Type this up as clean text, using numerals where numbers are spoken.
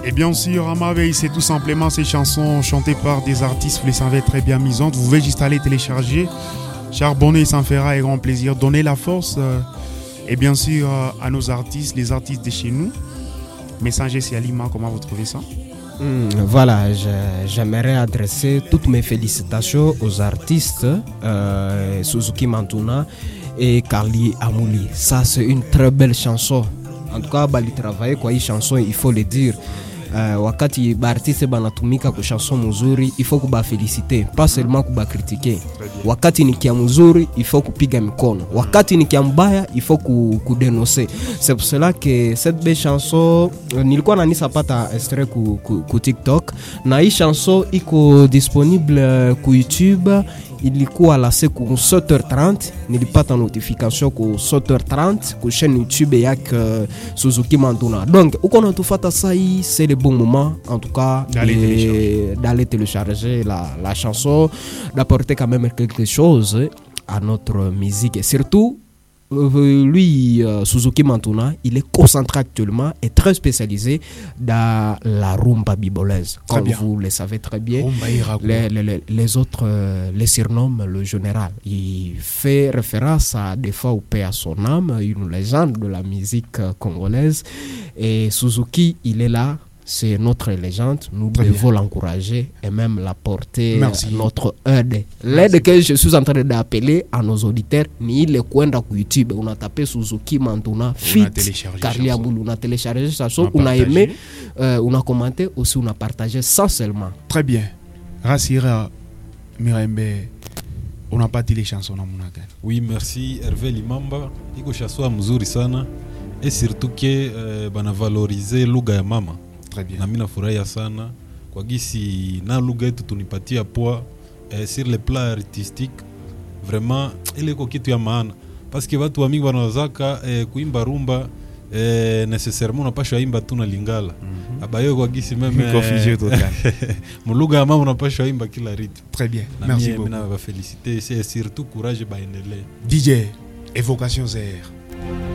Et bien sûr, à ma veille, c'est tout simplement ces chansons chantées par des artistes, vous les savez très bien misantes. Vous pouvez juste aller télécharger, charbonner, ça me fera un grand plaisir. Donner la force, et bien sûr, à nos artistes, les artistes de chez nous. Messager, c'est Alima, comment vous trouvez ça? Voilà, j'aimerais adresser toutes mes félicitations aux artistes Suzuki Mantuna et Carly Amouli. Ça, c'est une très belle chanson. En tout cas, bali travailler kwa hii chanson, il faut le dire. Wakati baartiste banatumika kwa chanson mzuri, il faut kuba féliciter, pas seulement kuba critiquer. Wakati ni kia mzuri, il faut kupiga mikono. Wakati ni kia mbaya, il faut kudénoncer. C'est pour cela que cette belle chanson, nilikuwa nanisa pata extrait ku TikTok, na hii chanson iko disponible ku YouTube. Ilikuwa lancé ku 7h30, nilipata notification ku 7h30 ku chaîne YouTube yake Suzuki Mantuna. Donc uko natufata ça, c'est le bon moment en tout cas d'aller télécharger la chanson, d'apporter quand même quelque chose à notre musique et surtout lui, Suzuki Mantuna, il est concentré actuellement et très spécialisé dans la rumba bibolaise. Comme vous le savez très bien, les autres les surnomment le général. Il fait référence à des fois au paix à son âme, une légende de la musique congolaise. Et Suzuki, il est là. C'est notre légende, nous devons l'encourager et même l'apporter notre aide. L'aide que je suis en train d'appeler à nos auditeurs, ni le coin de YouTube, on a tapé Suzuki Mantuna, fit Carly Amouli, on a téléchargé sa chanson, on a aimé, on a commenté, aussi on a partagé sans seulement. Très bien. Rassira Mirembe, on n'a pas dit les chansons dans mon agenda. Oui, merci Hervé Limamba. Iko chanson mzuri sana et surtout que bana valoriser lugha ya mama. Na mimi nafurahia sana kwa gisi na lugha yetu tunipatia poa sur le plan artistique, vraiment ile iko kitu ya maana parce que watu wengi wanawazaka kuimba rumba nécessairement unapaswa imba tu na lingala abayo kwa gisi meme configé total mu lugha ya mama unapaswa imba kila rythme. Très bien, merci beaucoup. Na va féliciter, c'est surtout courage baendelee. DJ Évocation Zère.